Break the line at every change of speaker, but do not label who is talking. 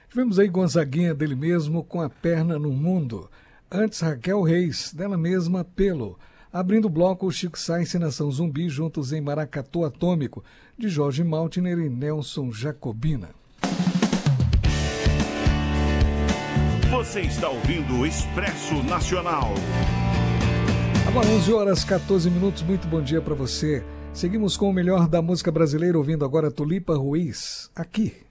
Tivemos aí Gonzaguinha dele mesmo com A Perna no Mundo. Antes, Raquel Reis, dela mesma, Pelo. Abrindo o bloco, Chico Science e Nação Zumbi, juntos em Maracatu Atômico, de Jorge Maltner e Nelson Jacobina.
Você está ouvindo o Expresso Nacional.
Agora 11 horas 14 minutos, muito bom dia para você. Seguimos com o melhor da música brasileira, ouvindo agora Tulipa Ruiz, aqui